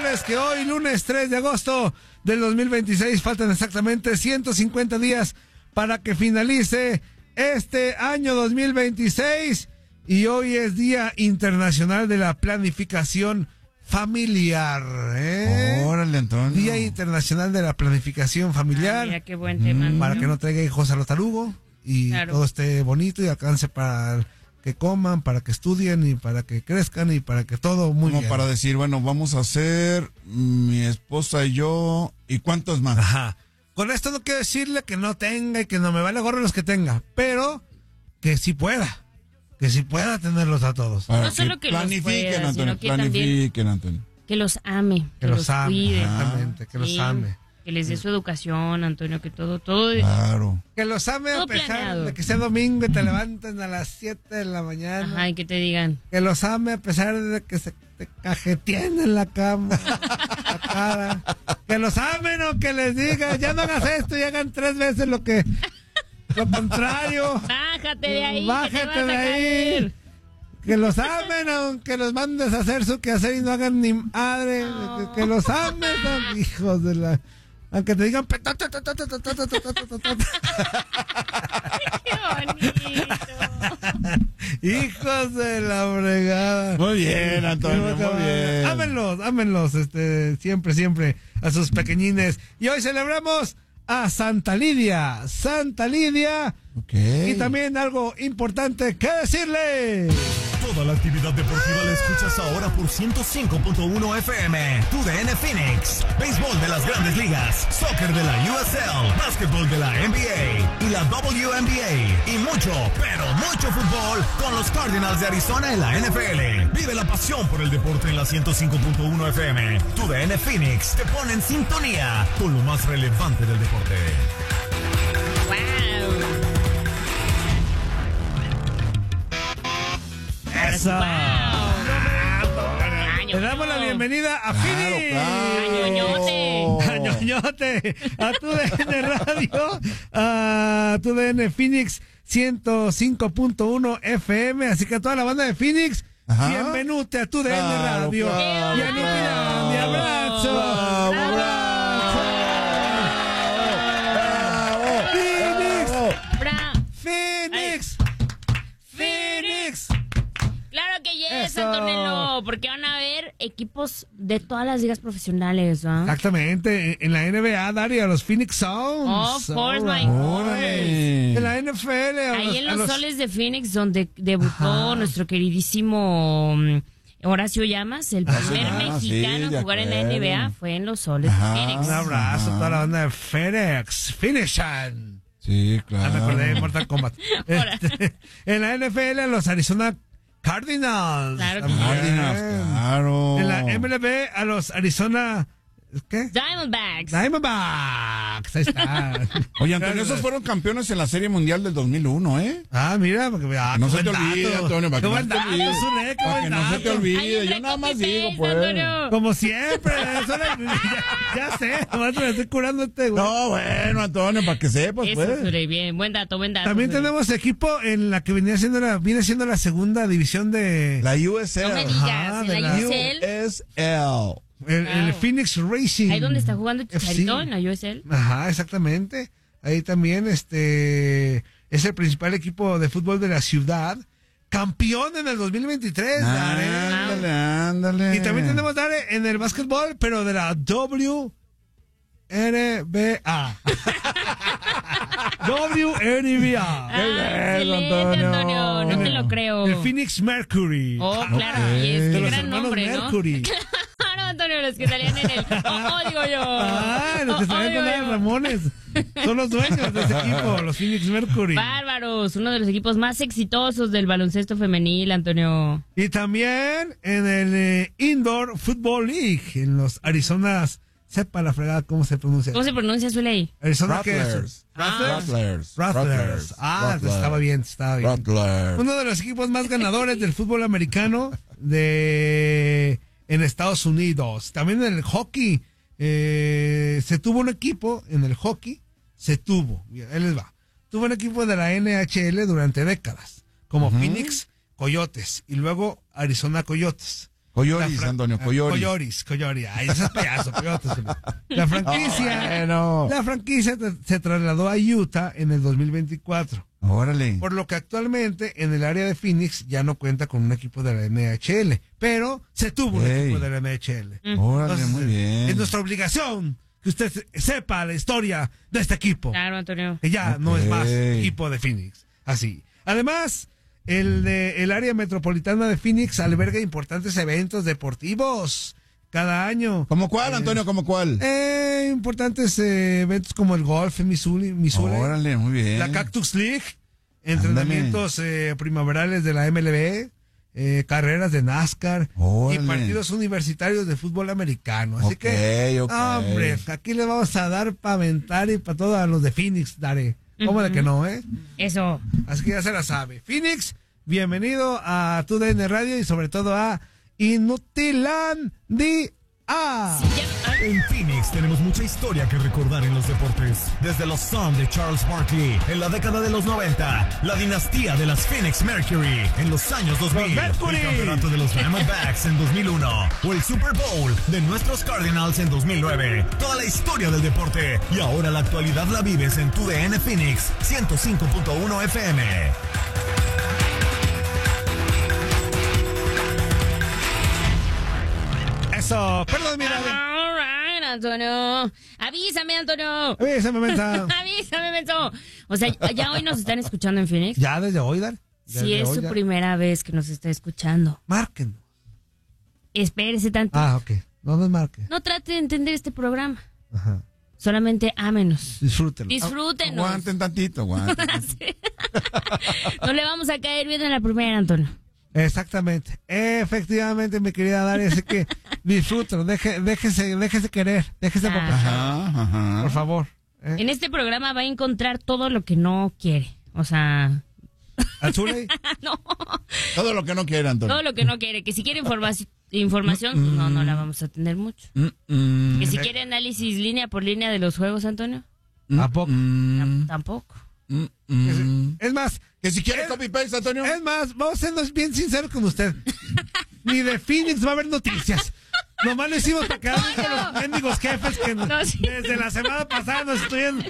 recordarles que hoy, lunes 3 de agosto del 2026, faltan exactamente 150 días para que finalice este año 2026. Y hoy es Día Internacional de la Planificación Familiar. Órale, Antonio. Día Internacional de la Planificación Familiar. Mira qué buen tema. Para que no traiga hijos a lo tarugo y todo esté bonito y alcance para que coman, para que estudien y para que crezcan y para que todo muy bien. Como para decir, bueno, vamos a hacer mi esposa y yo y cuántos más. Ajá. Con esto no quiero decirle que no tenga y que no me vale gorro los que tenga, pero que sí pueda. Que sí pueda tenerlos a todos. Para no solo que planifiquen, los pueda, Antonio, sino que planifiquen, Antonio. Que los ame, que los ame, cuide. exactamente, que los ame. Que les dé su educación, Antonio, que todo. Claro. Que los ame a pesar planeado. de que sea domingo y te levanten a las 7 de la mañana. Ajá, y que te digan. Que los ame a pesar de que se te cajeteen en la cama. La cara. Que los amen o que les diga, ya no hagas esto y hagan 3 veces lo contrario. Bájate de ahí. Bájate de ahí. Que los amen aunque los mandes a hacer su quehacer y no hagan ni madre. No. Que los amen, hijos de la... Aunque te digan... Qué bonito. Hijos de la fregada. Muy bien, Antonio, muy bien. Ámenlos, siempre a sus pequeñines. Y hoy celebramos a Santa Lidia. Okay. Y también algo importante que decirle. Toda la actividad deportiva la escuchas ahora por 105.1 FM. TUDN Phoenix. Béisbol de las Grandes Ligas. Soccer de la USL. Básquetbol de la NBA. Y la WNBA. Y mucho, pero mucho fútbol con los Cardinals de Arizona en la NFL. Vive la pasión por el deporte en la 105.1 FM. TUDN Phoenix te pone en sintonía con lo más relevante del deporte. Wow. Eso. Wow. Le damos la bienvenida a Phoenix. A Ñoñote. A TUDN Radio. A TUDN Phoenix 105.1 FM. Así que a toda la banda de Phoenix, bienvenute a TUDN Radio. Claro. Y a Nicky Dam, y abrazo. Bravo. Phoenix. Claro que yes, Eso. Antonello, porque van a haber equipos de todas las ligas profesionales, ¿ah? Exactamente, en la NBA, Daria, los Phoenix Suns. Of course, my Órale. En la NFL. Ahí en los Soles de Phoenix, donde debutó nuestro queridísimo Horacio Llamas, el primer mexicano en jugar en la NBA, fue en los Soles de Phoenix. Un abrazo a toda la banda de Phoenix. Finishan. Sí, claro. Me acordé de Mortal Kombat. En la NFL, los Arizona Cardinals. Claro que Cardinals, claro. En la MLB, a los Arizona... ¿Qué? Diamondbacks. Diamondbacks. Ahí está. Oye, Antonio, esos fueron campeones en la Serie Mundial del 2001, ¿eh? Ah, mira, porque No se te olvide, Antonio, para que no se te olvide. Para que no se te Hay olvide. un Yo nada más digo, copy-paste, pues. Antonio. como siempre, ya sé, nomás me estoy curando güey. No, bueno, Antonio, para que sepas, Eso, pues. Suri, bien, buen dato. También Suri. tenemos equipo en la que viene siendo la segunda división de La USL. No me digas, de en la la USL. USL. el Phoenix Racing. Ahí donde está jugando Chicharito, FC. en la USL. Ajá, exactamente. Ahí también es el principal equipo de fútbol de la ciudad. Campeón en el 2023, Dare. Ándale. Y también tenemos Dare en el básquetbol, pero de la WNBA. WNBA. Excelente, Antonio. No te lo creo. El Phoenix Mercury. Oh, claro, y es De qué los gran hermanos nombre, ¿no? Mercury. Claro, Antonio, los que salían en el... digo yo. Ah, los que salían digo con yo. los Ramones. Son los dueños de ese equipo, los Phoenix Mercury. Bárbaros, uno de los equipos más exitosos del baloncesto femenil, Antonio. Y también en el Indoor Football League, en los Arizonas. Sepa la fregada cómo se pronuncia. ¿Cómo se pronuncia, Zuley? Arizona, ¿qué Rattlers. es? Rattlers. Ah, estaba bien. Rattlers. Uno de los equipos más ganadores del fútbol americano en Estados Unidos. También en el hockey. Se tuvo un equipo en el hockey. Ahí les va. Tuvo un equipo de la NHL durante décadas. Como Phoenix Coyotes. Y luego Arizona Coyotes. Coyoris, Antonio, Coyoris. Coyoris. Ay, ese es payaso. La franquicia se trasladó a Utah en el 2024. Órale. Por lo que actualmente en el área de Phoenix ya no cuenta con un equipo de la NHL, pero se tuvo un equipo de la NHL. Órale, Entonces, muy bien. Es nuestra obligación que usted sepa la historia de este equipo. Claro, Antonio. Que ya no es más equipo de Phoenix. Así. Además, el área metropolitana de Phoenix alberga importantes eventos deportivos cada año. ¿Cómo cuál, Antonio? ¿Cómo cuál? Importantes eventos como el golf en Missouri. Órale, muy bien. La Cactus League, entrenamientos primaverales de la MLB, carreras de NASCAR y partidos universitarios de fútbol americano. Así que, hombre, aquí le vamos a dar para aventar y para todos los de Phoenix, daré. ¿Cómo de que no, Eso. Así que ya se la sabe. Phoenix, bienvenido a TUDN Radio y sobre todo a Inutilandia. En Phoenix tenemos mucha historia que recordar en los deportes. Desde los Suns de Charles Barkley en la década de los 90, la dinastía de las Phoenix Mercury en los años 2000, el campeonato de los Diamondbacks en 2001 o el Super Bowl de nuestros Cardinals en 2009. Toda la historia del deporte y ahora la actualidad la vives en TUDN Phoenix 105.1 FM. Eso, perdón, mira. All right, Antonio. Avísame, Antonio. Avísame, mensa. Avísame, menso. O sea, ¿ya hoy nos están escuchando en Phoenix? Ya desde hoy, Dan. Si es su primera vez que nos está escuchando, Márquenos. espérese tanto. Ok. No nos marque. No trate de entender este programa. Ajá. Solamente ámenos. Disfrútenlo. Disfrútenos. Aguanten tantito, aguanten. Sí. No le vamos a caer bien en la primera, Antonio. Exactamente. Efectivamente, mi querida Daria. Así que disfrútenlo. Déjese querer. Déjese Ajá. por favor. En este programa va a encontrar todo lo que no quiere. O sea... ¿Azuley? No. Todo lo que no quiere, Antonio. Todo lo que no quiere. Que si quiere información, pues no la vamos a tener mucho. Que si quiere análisis línea por línea de los juegos, Antonio. ¿A poco? Tampoco. Es más, que si quiere copy-paste, Antonio. Es más, vamos a sernos bien sinceros con usted. Ni de Phoenix va a haber noticias. Nomás lo hicimos para quedar bien con los mendigos jefes que desde la semana pasada nos estuvieron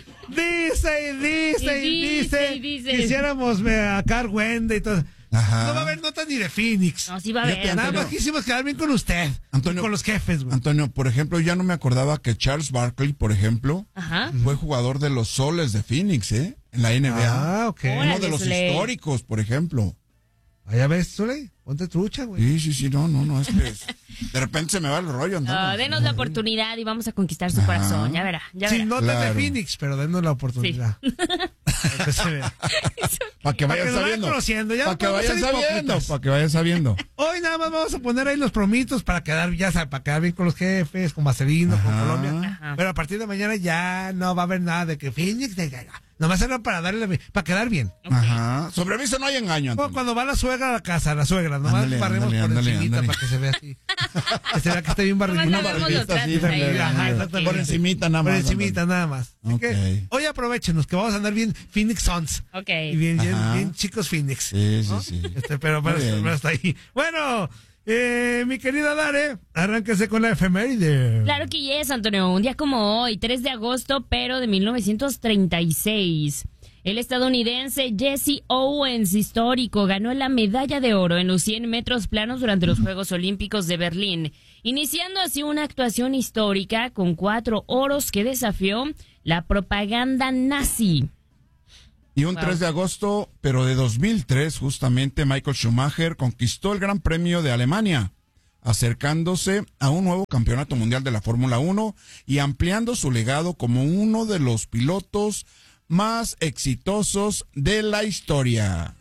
dice. Quisiéramos a Carl Wende y todo. Ajá. No va a haber notas ni de Phoenix. No, sí va a haber. Nada más quisimos quedar bien con usted. Antonio, con los jefes, güey. Antonio, por ejemplo, ya no me acordaba que Charles Barkley, por ejemplo, fue jugador de los Soles de Phoenix, en la NBA. Ok. Uno de los históricos, por ejemplo. Allá ves, Zuley, ponte trucha, güey. Sí, no, es que de repente se me va el rollo, Antonio. Denos la oportunidad y vamos a conquistar su corazón, ya verá. Sin notas de Phoenix, pero denos la oportunidad. Sí. Para que se vea. Para que vayan sabiendo. Para que vayan sabiendo. Hoy nada más vamos a poner ahí los promitos para quedar, ya sabes, para quedar bien con los jefes, con Marcelino, con Colombia. Ajá. Pero a partir de mañana ya no va a haber nada de que Phoenix, nomás era para quedar bien. Okay. Ajá. Sobre aviso no hay engaño, Antonio. Cuando va la suegra a la casa, nomás barremos por encimita para que se vea así. Que se vea que esté bien barrido. Una barbita así, por encimita nada más. Por encimita nada más. Así que hoy aprovechenos que vamos a andar bien Phoenix Suns. Ok. Y bien chicos Phoenix. Sí. Pero hasta ahí. Bueno, mi querida Dare, arránquese con la efeméride. Claro que yes, Antonio. Un día como hoy, 3 de agosto, pero de 1936. El estadounidense Jesse Owens, histórico, ganó la medalla de oro en los 100 metros planos durante los Juegos Olímpicos de Berlín, iniciando así una actuación histórica con 4 oros que desafió la propaganda nazi. Y un 3 de agosto, pero de 2003, justamente, Michael Schumacher conquistó el Gran Premio de Alemania, acercándose a un nuevo campeonato mundial de la Fórmula 1 y ampliando su legado como uno de los pilotos más exitosos de la historia.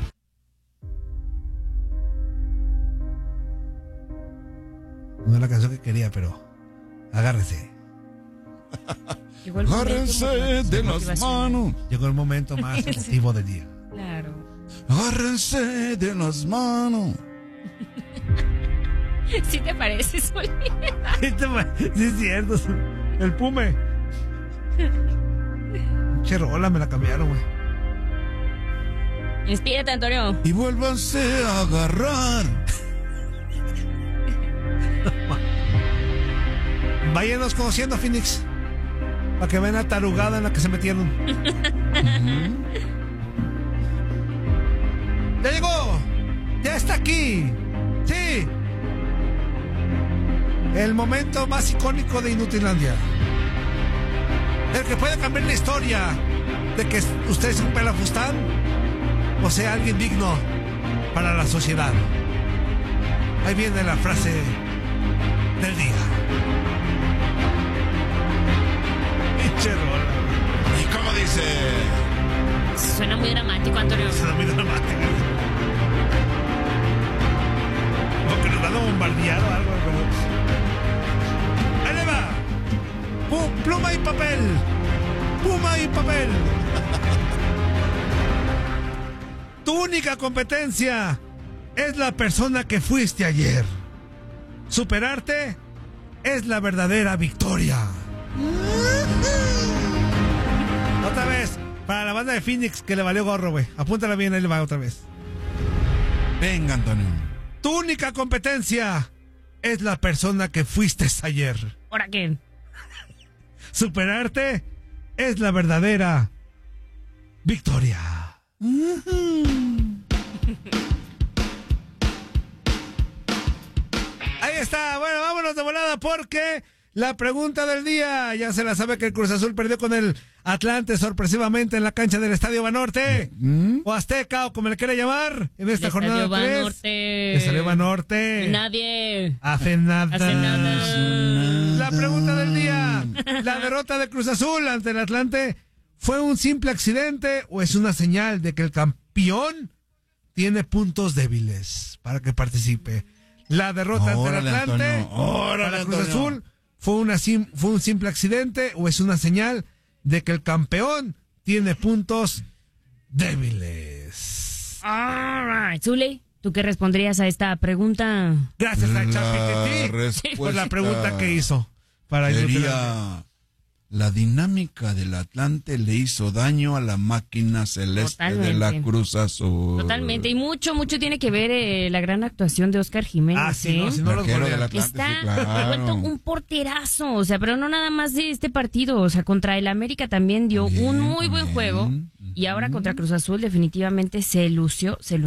No es la canción que quería, pero agárrese. Agárrense de las manos. Llegó el momento más emotivo del día. Claro. Agárrense de las manos. ¿Sí te parece, Zuli? Sí, es cierto. El Pume. Che, rola, me la cambiaron, güey. Inspírate, Antonio. Y vuélvanse a agarrar. Váyanos conociendo, Phoenix. Para que vean la tarugada en la que se metieron. ¡Ya llegó! ¡Ya está aquí! ¡Sí! El momento más icónico de Inutilandia. El que puede cambiar la historia de que usted es un pelafustán o sea alguien digno para la sociedad. Ahí viene la frase del día. Pinche rola. ¿Y cómo dice? Suena muy dramático, Antonio. Suena muy dramático. Como que nos van a bombardear o algo. Ahí le va. Pluma y papel. Pluma y papel. Tu única competencia es la persona que fuiste ayer. Superarte es la verdadera victoria. Otra vez, para la banda de Phoenix que le valió gorro, güey. Apúntala bien, ahí le va otra vez. Venga, Antonio. Tu única competencia es la persona que fuiste ayer. ¿Ahora qué? Superarte es la verdadera victoria. Ahí está. Bueno, vámonos de volada porque la pregunta del día, ya se la sabe que el Cruz Azul perdió con el Atlante sorpresivamente en la cancha del Estadio Banorte, o Azteca, o como le quiera llamar, en esta jornada 3. Estadio Banorte. Nadie hace nada. hace nada. La pregunta del día, la derrota de Cruz Azul ante el Atlante, ¿fue un simple accidente o es una señal de que el campeón tiene puntos débiles? Para que participe. La derrota ante el Atlante para Cruz Azul, ¿fue un simple accidente o es una señal de que el campeón tiene puntos débiles? All right. Zuli, ¿tú qué responderías a esta pregunta? Gracias a ChatGPT por la pregunta que hizo. Para sería, la dinámica del Atlante le hizo daño a la máquina celeste Totalmente. de la Cruz Azul. Totalmente, y mucho tiene que ver la gran actuación de Oscar Jiménez. Ah, sí, no, si no los Arquero golean. del Atlante, Está sí, claro. vuelto un porterazo, o sea, pero no nada más de este partido, o sea, contra el América también dio un muy buen juego, y ahora contra Cruz Azul definitivamente se lució. Sí,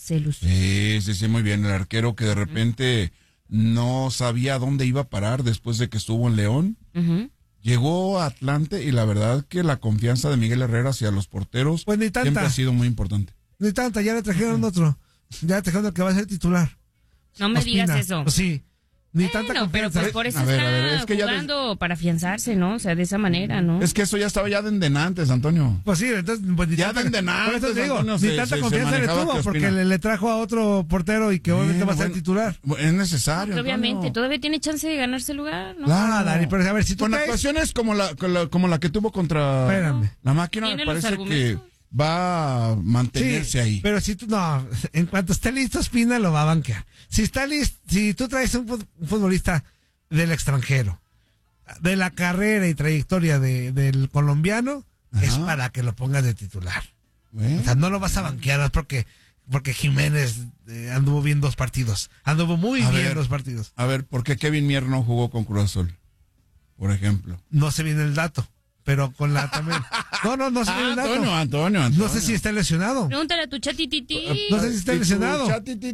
muy bien, el arquero que de repente no sabía dónde iba a parar después de que estuvo en León. Llegó a Atlante y la verdad que la confianza de Miguel Herrera hacia los porteros Pues ni tanta. siempre ha sido muy importante. Ni tanta, ya le trajeron otro. Ya le trajeron el que va a ser titular. No me Ospina. digas eso. Sí. Ni tanta Bueno, pero confianza. pues por eso A ver, está es que ya jugando para afianzarse, ¿no? O sea, de esa manera, ¿no? Es que eso ya estaba ya de antes, Antonio. Pues sí, entonces pues, ni Ya tanta, venden por eso antes, te digo, Antonio, ni se- tanta se confianza le manejaba tuvo que porque Ospina. le trajo a otro portero y que obviamente va a ser Bueno, titular. Es necesario. Pues obviamente, Antonio. todavía tiene chance de ganarse el lugar, ¿no? Claro. Ah, Dani, pero a ver, si tú Con traes... actuaciones como la que tuvo contra Espérame. la máquina, me Tiene los parece que argumentos. va a mantenerse ahí. Pero si tú, no, en cuanto esté listo Espina lo va a banquear. Si está listo, si tú traes un futbolista del extranjero, de la carrera y trayectoria del colombiano, Ajá. es para que lo pongas de titular. Bueno. O sea, no lo vas a banquear ¿no? porque Jiménez anduvo bien 2 partidos. Anduvo muy A bien ver. 2 partidos. A ver, ¿por qué Kevin Mier no jugó con Cruz Azul? Por ejemplo. No sé bien el dato, pero con la también. No sé bien el dato. Antonio. No sé si está lesionado. Pregúntale a tu chatititi. No sé si está lesionado.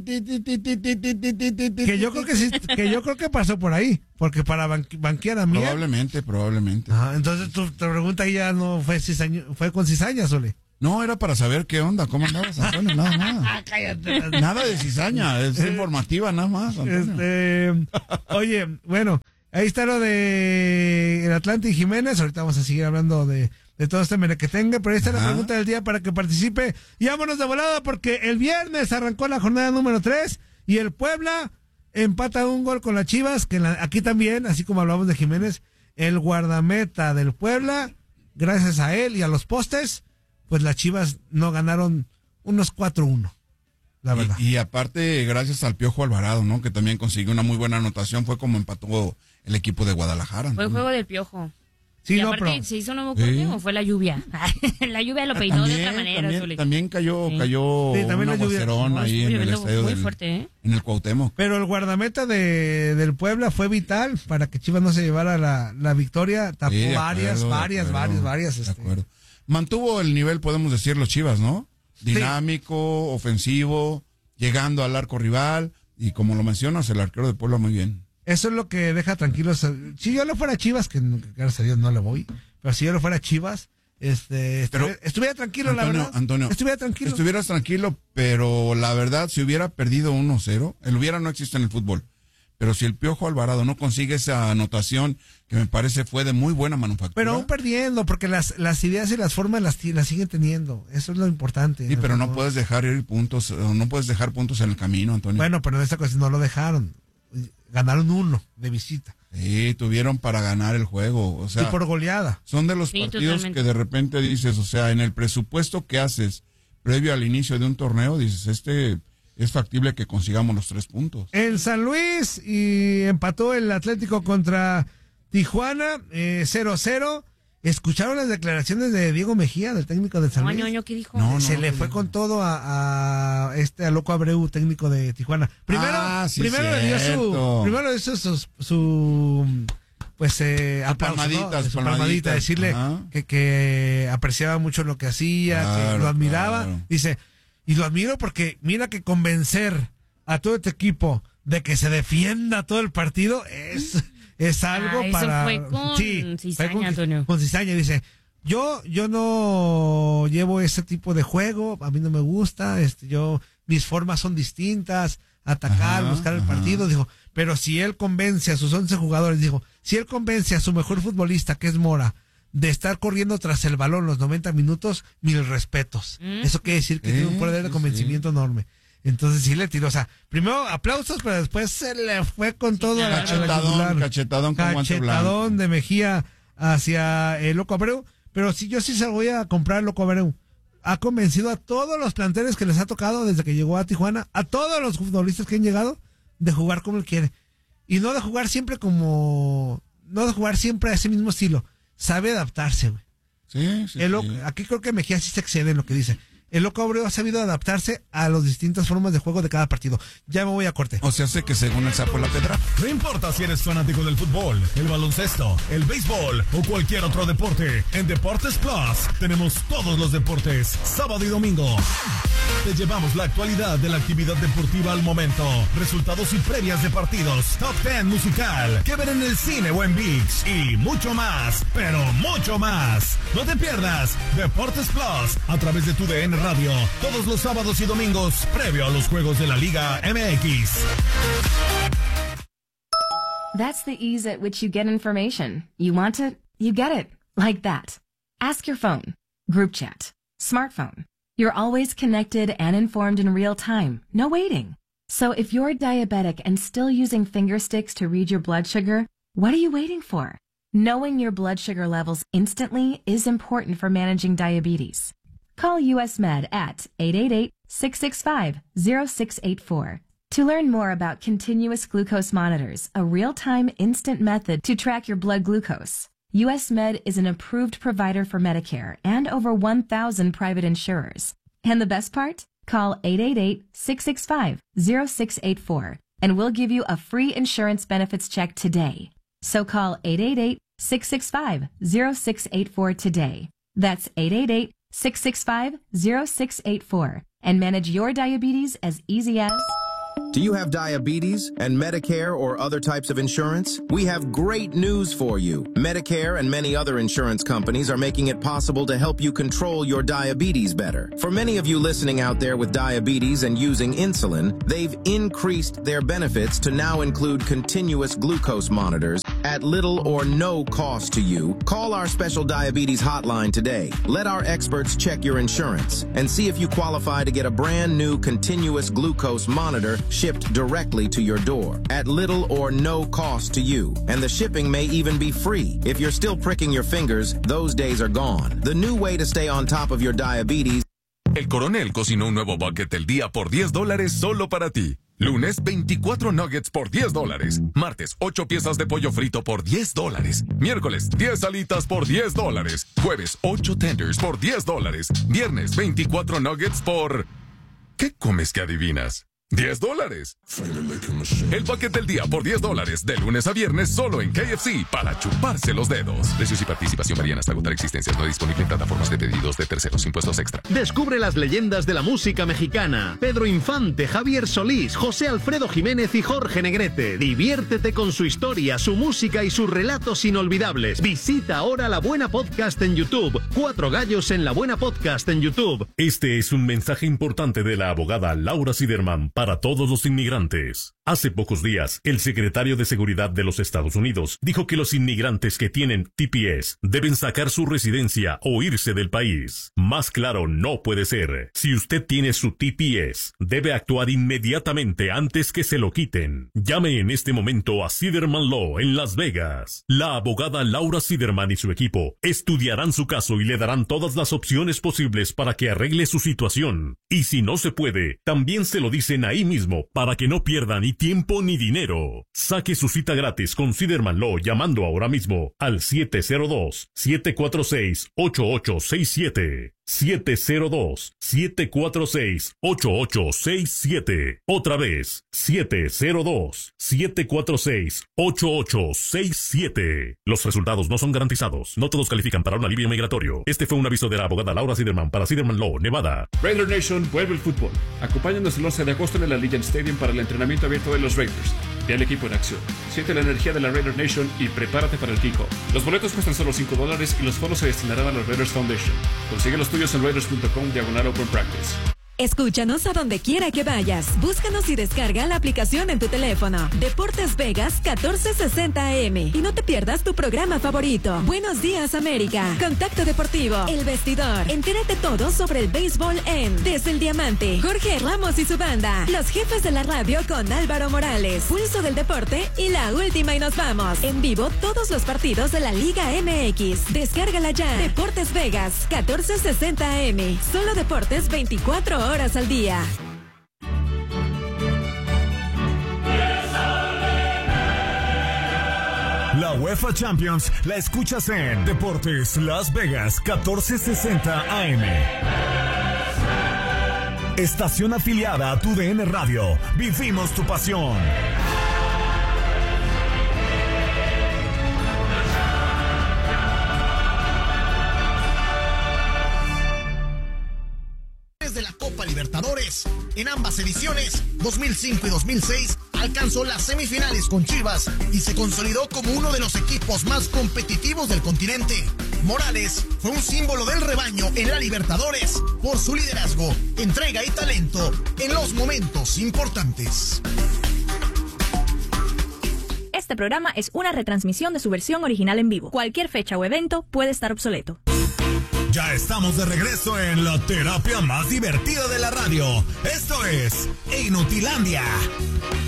Que yo creo que sí, que yo creo que pasó por ahí, porque para banquear a Mier. Probablemente. Entonces tu pregunta ahí ya no fue fue con cizaña, Sole. No, era para saber qué onda, cómo andabas, Antonio, nada. Cállate. Nada de cizaña, es informativa nada más, Antonio. Oye, bueno, ahí está lo de el Atlante y Jiménez. Ahorita vamos a seguir hablando de todo este merequetengue, pero ahí está la Ajá. pregunta del día para que participe. Y vámonos de volada porque el viernes arrancó la jornada número 3 y el Puebla empata 1 gol con las Chivas, que aquí también, así como hablamos de Jiménez, el guardameta del Puebla, gracias a él y a los postes, pues las Chivas no ganaron unos 4-1, la verdad. Y aparte, gracias al Piojo Alvarado, ¿no? Que también consiguió una muy buena anotación, fue como empató el equipo de Guadalajara. Fue el juego del Piojo. Sí, y no, aparte, pero... ¿se hizo nuevo corte o fue la lluvia? La lluvia lo peinó de otra manera. También cayó también un la lluvia. aguacerón ahí en el estadio muy fuerte, en el Cuauhtémoc. Pero el guardameta del Puebla fue vital para que Chivas no se llevara la victoria. Tapó Sí, varias. De acuerdo. Mantuvo el nivel, podemos decir, los Chivas, ¿no? Dinámico, ofensivo, llegando al arco rival. Y como lo mencionas, el arquero de Puebla muy bien. Eso es lo que deja tranquilos. Si yo le fuera a Chivas, que gracias a Dios no le voy, pero si yo le fuera a Chivas, estuviera tranquilo, Antonio, la verdad. Antonio, estuvieras tranquilo, pero la verdad, si hubiera perdido 1-0, el hubiera no existe en el fútbol. Pero si el Piojo Alvarado no consigue esa anotación, que me parece fue de muy buena manufactura. Pero aún perdiendo, porque las ideas y las formas las siguen teniendo. Eso es lo importante. Sí, pero no puedes dejar ir puntos, no puedes dejar puntos en el camino, Antonio. Bueno, pero en esta ocasión no lo dejaron. Ganaron 1 de visita. Sí, tuvieron para ganar el juego. O sea, y por goleada. Son de los partidos totalmente. que de repente dices, o sea, en el presupuesto que haces previo al inicio de un torneo, dices, es factible que consigamos los 3 puntos. En San Luis y empató el Atlético contra Tijuana 0-0. ¿Escucharon las declaraciones de Diego Mejía, del técnico de San Luis? ¿Qué dijo? Se le fue con todo a Loco Abreu, técnico de Tijuana. Primero le dio su aplauso, su palmadita, decirle que apreciaba mucho lo que hacía, que lo admiraba. Claro. Dice, y lo admiro porque mira que convencer a todo este equipo de que se defienda todo el partido es algo para... Eso fue con cizaña, Antonio. Con cizaña, dice, yo no llevo ese tipo de juego, a mí no me gusta, mis formas son distintas, atacar, buscar el partido, dijo, pero si él convence a sus 11 jugadores, dijo, si él convence a su mejor futbolista, que es Mora, de estar corriendo tras el balón los 90 minutos, 1000 respetos. Eso quiere decir que tiene un poder de convencimiento enorme. Entonces sí le tiró, o sea, primero aplausos, pero después se le fue con todo a la cachetadón de Mejía hacia el Loco Abreu, pero sí, yo sí se voy a comprar Loco Abreu. Ha convencido a todos los planteles que les ha tocado desde que llegó a Tijuana, a todos los futbolistas que han llegado, de jugar como él quiere. Y no de jugar siempre a ese mismo estilo. Sabe adaptarse, güey. Sí. Aquí creo que Mejía sí se excede en lo que dice. El Loco Abreu ha sabido adaptarse a las distintas formas de juego de cada partido. Ya me voy a corte. O sea, sé que según el sapo la pedra. No importa si eres fanático del fútbol, el baloncesto, el béisbol o cualquier otro deporte, en Deportes Plus tenemos todos los deportes, sábado y domingo. Te llevamos la actualidad de la actividad deportiva al momento, resultados y previas de partidos, top 10 musical, que ver en el cine o en ViX y mucho más, pero mucho más. No te pierdas Deportes Plus a través de tu DN Radio, todos los sábados y domingos, previo a los juegos de la Liga MX. That's the ease at which you get information. You want it, you get it. Like that. Ask your phone. Group chat. Smartphone. You're always connected and informed in real time. No waiting. So if you're diabetic and still using finger sticks to read your blood sugar, what are you waiting for? Knowing your blood sugar levels instantly is important for managing diabetes. Call US Med at 888-665-0684 to learn more about continuous glucose monitors, a real-time instant method to track your blood glucose. US Med is an approved provider for Medicare and over 1,000 private insurers. And the best part? Call 888-665-0684 and we'll give you a free insurance benefits check today. So call 888-665-0684 today. That's 888-665-0684 and manage your diabetes as easy as... Do you have diabetes and Medicare or other types of insurance? We have great news for you. Medicare and many other insurance companies are making it possible to help you control your diabetes better. For many of you listening out there with diabetes and using insulin, they've increased their benefits to now include continuous glucose monitors at little or no cost to you. Call our special diabetes hotline today. Let our experts check your insurance and see if you qualify to get a brand new continuous glucose monitor shipped directly to your door at little or no cost to you. And the shipping may even be free. If you're still pricking your fingers, those days are gone. The new way to stay on top of your diabetes. El Coronel cocinó un nuevo bucket del día por $10 solo para ti. Lunes, 24 nuggets por $10. Martes, 8 piezas de pollo frito por $10. Miércoles, 10 alitas por $10. Jueves, 8 tenders por $10. Viernes, 24 nuggets por... ¿Qué comes que adivinas? $10. El paquete del día por $10, de lunes a viernes solo en KFC, para chuparse los dedos. Precios y participación varían hasta agotar existencias. No disponible en plataformas de pedidos de terceros, impuestos extra. Descubre las leyendas de la música mexicana. Pedro Infante, Javier Solís, José Alfredo Jiménez y Jorge Negrete. Diviértete con su historia, su música y sus relatos inolvidables. Visita ahora La Buena Podcast en YouTube. 4 gallos en La Buena Podcast en YouTube. Este es un mensaje importante de la abogada Laura Siderman para todos los inmigrantes. Hace pocos días, el secretario de Seguridad de los Estados Unidos dijo que los inmigrantes que tienen TPS deben sacar su residencia o irse del país. Más claro no puede ser. Si usted tiene su TPS, debe actuar inmediatamente antes que se lo quiten. Llame en este momento a Siderman Law en Las Vegas. La abogada Laura Siderman y su equipo estudiarán su caso y le darán todas las opciones posibles para que arregle su situación. Y si no se puede, también se lo dicen ahí mismo para que no pierda ni tiempo ni dinero. Saque su cita gratis con Siderman Law llamando ahora mismo al 702-746-8867. 702-746-8867. Otra vez, 702-746-8867. Los resultados no son garantizados. No todos califican para un alivio migratorio. Este fue un aviso de la abogada Laura Siderman para Siderman Law, Nevada. Raider Nation vuelve el fútbol. Acompáñanos el 11 de agosto en el Allegiant Stadium para el entrenamiento abierto de los Raiders. Ve al equipo en acción. Siente la energía de la Raider Nation y prepárate para el kickoff. Los boletos cuestan solo $5 y los fondos se destinarán a los Raiders Foundation. Consigue los tuyos en raiders.com/open practice. Escúchanos a donde quiera que vayas. Búscanos y descarga la aplicación en tu teléfono. Deportes Vegas 1460 AM. Y no te pierdas tu programa favorito. Buenos días, América. Contacto Deportivo. El Vestidor. Entérate todo sobre el béisbol en Desde el Diamante. Jorge Ramos y su banda. Los jefes de la radio con Álvaro Morales. Pulso del Deporte y La Última y nos vamos. En vivo todos los partidos de la Liga MX. Descárgala ya. Deportes Vegas 1460 AM. Solo deportes 24 horas al día. La UEFA Champions la escuchas en Deportes Las Vegas 1460 AM. Estación afiliada a tu DN Radio. Vivimos tu pasión. De la Copa Libertadores, en ambas ediciones, 2005 y 2006, alcanzó las semifinales con Chivas y se consolidó como uno de los equipos más competitivos del continente. Morales fue un símbolo del rebaño en la Libertadores por su liderazgo, entrega y talento en los momentos importantes. Este programa es una retransmisión de su versión original en vivo. Cualquier fecha o evento puede estar obsoleto. Ya estamos de regreso en la terapia más divertida de la radio. Esto es Inutilandia.